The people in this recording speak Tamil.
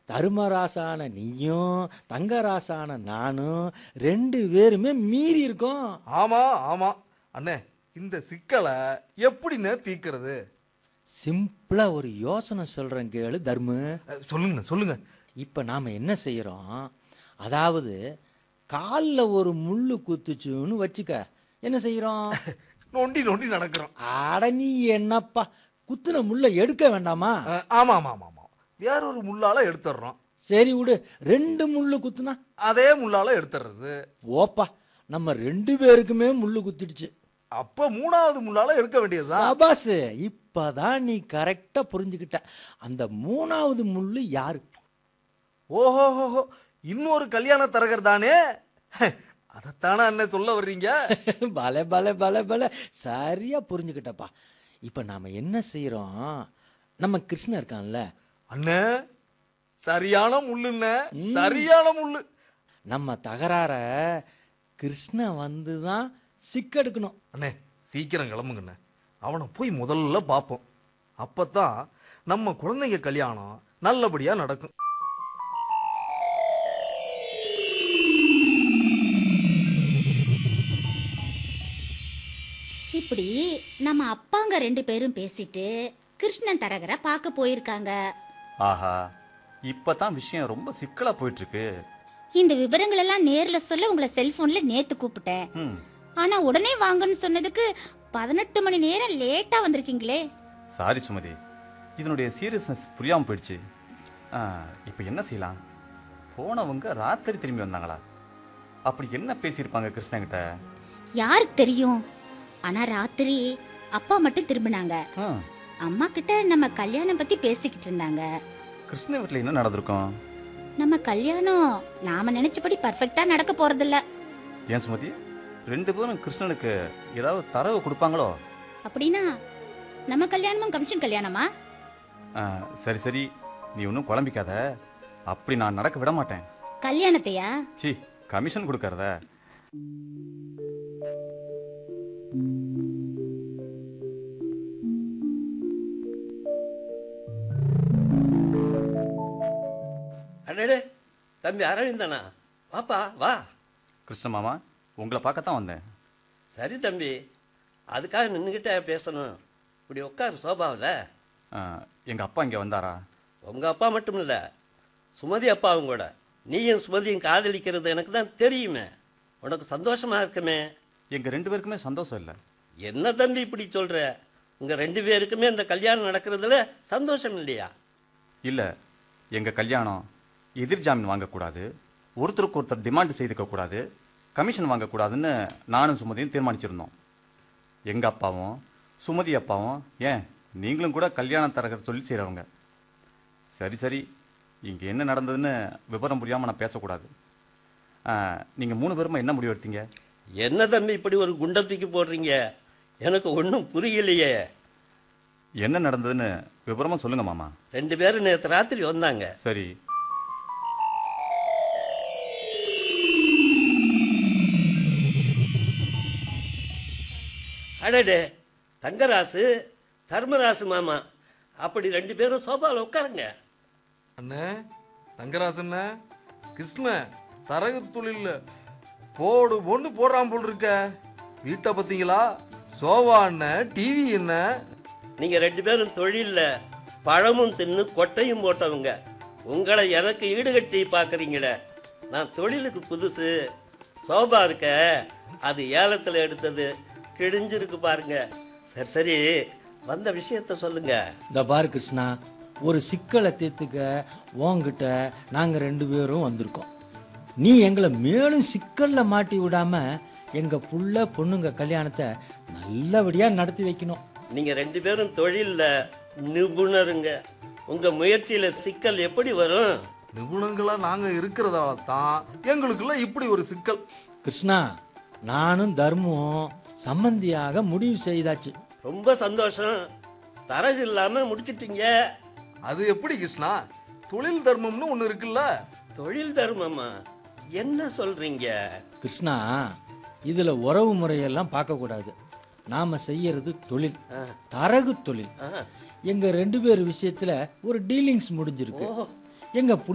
தர்மராசான நீயும் தங்கராசான நானும் 2 பேருமே மீறி இருக்கோம். ஆமா ஆமா அண்ணே, இந்த சிக்கலை எப்படின்னு தீர்க்கிறது? சிம்பிளா ஒரு யோசனை சொல்றேன் கேளு தர்மு. சொல்லுங்க சொல்லுங்க. இப்ப நாம என்ன செய்யறோம், அதாவது கால்ல ஒரு முள்ளு குத்துச்சுன்னு வச்சுக்க, என்ன செய்யறோம்? நொண்டி நொண்டி நடக்கிறோம். அட நீ என்னப்பா, குத்துன முள்ள எடுக்க வேண்டாமா? ஆமா ஆமா ஆமா ஆமா, வேறொரு முள்ளால எடுத்துடுறோம். சரி விடு, 2 முள்ளு குத்துனா அதே முள்ளால எடுத்துடுறது. ஓப்பா, நம்ம 2 பேருக்குமே முள்ளு குத்திடுச்சு. அப்ப 3வது முள்ளால எடுக்க வேண்டியதுதான். சபாஸ், இப்பதான் நீ கரெக்டா புரிஞ்சுக்கிட்ட. அந்த 3வது முள்ளு யாரு? ஓஹோஹோ, இன்னொரு கல்யாண தரகர் தானே? அதத்தானே அண்ணன் சொல்ல வர்றீங்க? பல பல பல பல, சரியா புரிஞ்சுக்கிட்டப்பா. இப்ப நாம என்ன செய்யறோம், நம்ம கிருஷ்ணன் இருக்கான்ல அண்ணே, சரியான முள்ளுண்ணே, சரியான முள்ளு. நம்ம தகராற கிருஷ்ணன் வந்துதான் சிக்கெடுக்கணும். அண்ணே சீக்கிரம் கிளம்புங்கண்ணே, அவனை போய் முதல்ல பார்ப்போம். அப்பதான் நம்ம குழந்தைங்க கல்யாணம் நல்லபடியா நடக்கும். இப்படி நம்ம அப்பாங்க 2 பேரும் பேசிட்டு கிருஷ்ணன் தரகரை பார்க்க போயிருக்காங்க. ஆஹா, இப்பதான் விஷயம் ரொம்ப சிக்கலா போயிட்டு இருக்கு. இந்த விவரங்கள் எல்லாம் நேர்ல சொல்ல உங்களை செல்போன்ல நேத்து கூப்பிட்டேன். ஆனா உடனே வாங்கன்னு சொன்னதுக்கு 18 மணி நேரம் லேட்டா வந்திருக்கீங்களே. சாரி சுமதி, இதனுடைய சீரியஸ்னஸ் புரியாம போயிடுச்சு. இப்போ என்ன செய்யலாம்? போனவங்க ராத்திரி திரும்பி வந்தாங்களா? அப்படி என்ன பேசியிருப்பாங்க கிருஷ்ணகிட்ட? யாருக்கு தெரியும். ஆனா ராத்திரி அப்பா மட்டும் திரும்பினாங்க. அம்மா கிட்ட நம்ம கல்யாணம் பத்தி பேசிக்கிட்டு இருந்தாங்க. கிருஷ்ண வீட்டுல என்ன நடந்திருக்கும்? நம்ம கல்யாணம் நாம நினைச்சபடி பர்ஃபெக்ட்டா நடக்க போறதில்ல. ஏன் சுமதி, 2 பேரும் கிருஷ்ணனுக்கு ஏதாவது தரவு கொடுப்பாங்களோ? அப்படின்னா நம்ம கல்யாணமும் கமிஷன் கல்யாணமா? சரி சரி, நீ ஒன்றும் குழம்பிக்காத. அப்படி நான் நடக்க விட மாட்டேன். கல்யாணத்தையா? சி, கமிஷன் கொடுக்கறத. அடடே, தம்பி அரவிந்தனா, வாப்பா வா. கிருஷ்ண மாமா, உங்களை பார்க்கத்தான் வந்தேன். சரி தம்பி, அதுக்காக நின்றுக்கிட்டே பேசணும். இப்படி உட்காரு சோபாவில். எங்கள் அப்பா இங்கே வந்தாரா? உங்கள் அப்பா மட்டும் இல்லை, சுமதி அப்பாவும் கூட. நீயும் சுமதியும் காதலிக்கிறது எனக்கு தான் தெரியுமே. உனக்கு சந்தோஷமா இருக்குமே. எங்கள் 2 பேருக்குமே சந்தோஷம் இல்லை. என்ன தம்பி இப்படி சொல்கிற? உங்கள் 2 பேருக்குமே இந்த கல்யாணம் நடக்கிறதுல சந்தோஷம் இல்லையா? இல்லை, எங்கள் கல்யாணம் எதிர் ஜாமீன் வாங்கக்கூடாது, ஒருத்தருக்கு ஒருத்தர் டிமாண்ட் செய்துக்கக்கூடாது, கமிஷன் வாங்கக்கூடாதுன்னு நானும் சுமதியும் தீர்மானிச்சிருந்தோம். எங்கள் அப்பாவும் சுமதி அப்பாவும், ஏன் நீங்களும் கூட கல்யாண தரகர் சொல்லி செய்கிறவங்க. சரி சரி, இங்கே என்ன நடந்ததுன்னு விவரம் புரியாமல் நான் பேசக்கூடாது. நீங்கள் 3 பேருமா என்ன முடிவு எடுத்தீங்க? என்ன தம்பி இப்படி ஒரு குண்டத்துக்கு போடுறீங்க? எனக்கு ஒன்றும் புரியலையே. என்ன நடந்ததுன்னு விவரமா சொல்லுங்க மாமா. 2 பேரும் நேற்று ராத்திரி வந்தாங்க. சரி. அடடே, தங்கராசு தர்மராசு மாமா, அப்படி 2 பேரும் சோபாவில் உட்காருங்க. அண்ணே, தங்கராசன் கிருஷ்ண தரகு தொழில் போடு பொண்ணு போடுறான் போல் இருக்க. வீட்டை பார்த்தீங்களா? சோபா என்ன, டிவி என்ன? நீங்க 2 பேரும் தொழில்ல பழமும் தின்னு கொட்டையும் போட்டவங்க. உங்களை எனக்கு ஈடுகட்டி பாக்குறீங்களே. நான் தொழிலுக்கு புதுசு. சோபா இருக்க, அது ஏலத்துல எடுத்தது, கிழிஞ்சிருக்கு பாருங்க. சரி சரி, வந்த விஷயத்த சொல்லுங்க. இந்த பாரு கிருஷ்ணா, ஒரு சிக்கலை தீர்த்துக்க உன்கிட்ட நாங்க 2 பேரும் வந்திருக்கோம். நீ எங்களை மேலும் சிக்கல்ல மாட்டி விடாம எங்க புள்ள பொண்ணுங்க கல்யாணத்தை நல்லபடியா நடத்தி வைக்கணும். நீங்க 2 பேரும் தொழில்ல நிபுணருங்க. உங்க முயற்சியில சிக்கல் எப்படி வரும்? நிபுணங்களா நாங்க இருக்கிறதால தான் எங்களுக்குள்ள இப்படி ஒரு சிக்கல். கிருஷ்ணா, நானும் தர்மும் சம்பந்தியாக முடிவு செய்தாச்சு. ரொம்ப சந்தோஷம். தரகு இல்லாம முடிச்சிட்டீங்க. அது எப்படி கிருஷ்ணா? தொழில் தர்மம்னு ஒண்ணு இருக்குல்ல. தொழில் தர்மமா? என்ன சொல்றீங்க? கிருஷ்ணா, இதுல உறவு முறையெல்லாம் பார்க்க கூடாது. நாம செய்யறது தொழில், தரகு தொழில். எங்க 2 பேர் விஷயத்துல ஒரு டீலிங்ஸ் முடிஞ்சிருக்கு. எங்க